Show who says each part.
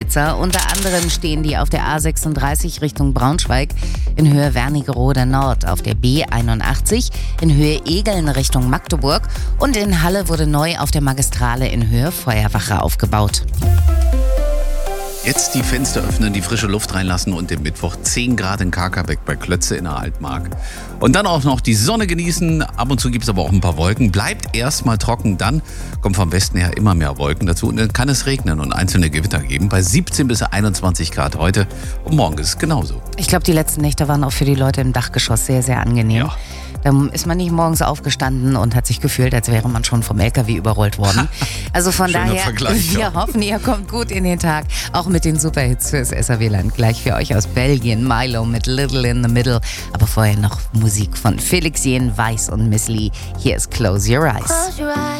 Speaker 1: Aussetzer. Unter anderem stehen die auf der A36 Richtung Braunschweig in Höhe Wernigerode Nord, auf der B81 in Höhe Egeln Richtung Magdeburg und in Halle wurde neu auf der Magistrale in Höhe Feuerwache aufgebaut.
Speaker 2: Jetzt die Fenster öffnen, die frische Luft reinlassen und den Mittwoch 10 Grad in Karkabeck bei Klötze in der Altmark. Und dann auch noch die Sonne genießen. Ab und zu gibt es aber auch ein paar Wolken. Bleibt erstmal trocken, dann kommen vom Westen her immer mehr Wolken dazu. Und dann kann es regnen und einzelne Gewitter geben. Bei 17 bis 21 Grad heute und morgen ist es genauso.
Speaker 1: Ich glaube, die letzten Nächte waren auch für die Leute im Dachgeschoss sehr, sehr angenehm.
Speaker 2: Ja.
Speaker 1: Da ist man nicht morgens aufgestanden und hat sich gefühlt, als wäre man schon vom LKW überrollt worden. Also von
Speaker 2: Schöner
Speaker 1: daher,
Speaker 2: Vergleich,
Speaker 1: wir
Speaker 2: ja.
Speaker 1: hoffen, ihr kommt gut in den Tag. Auch mit den Superhits fürs SAW-Land. Gleich für euch aus Belgien, Milo mit Little in the Middle. Aber vorher noch Musik von Felix Jähn, Weiß und Miss Lee. Hier ist Close Your Eyes.